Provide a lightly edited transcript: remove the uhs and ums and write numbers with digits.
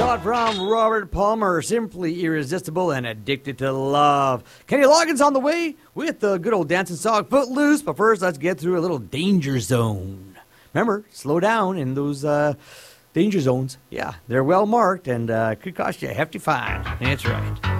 spot from Robert Palmer, Simply Irresistible and Addicted to Love. Kenny Loggins on the way with the good old dancing song Footloose, but first let's get through a little danger zone. Remember, slow down in those danger zones. Yeah, they're well marked and could cost you a hefty fine. That's right.